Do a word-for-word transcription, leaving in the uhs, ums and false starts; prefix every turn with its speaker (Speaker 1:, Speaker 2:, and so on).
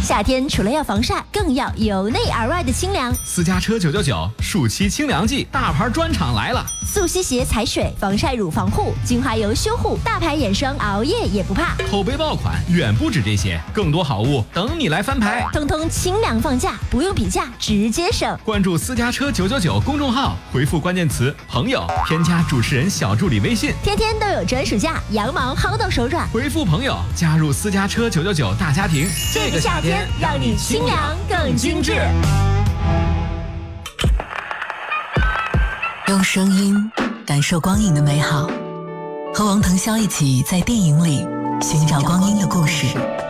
Speaker 1: 夏天除了要防晒，更要由内而外的清凉。
Speaker 2: 私家车九九九暑期清凉季，大牌专场来了！
Speaker 1: 速吸鞋踩水，防晒乳防护，精华油修护，大牌眼霜，熬夜也不怕。
Speaker 2: 口碑爆款远不止这些，更多好物等你来翻牌。
Speaker 1: 通通清凉放价，不用比价，直接省。
Speaker 2: 关注私家车九九九公众号，回复关键词朋友，添加主持人小助理微信，
Speaker 1: 天天都有专属价，羊毛薅到手软。
Speaker 2: 回复朋友，加入私家车九九九大家庭。
Speaker 1: 这个夏天让你清凉更精致。
Speaker 3: 用声音感受光影的美好，和王腾霄一起在电影里寻找光阴的故事。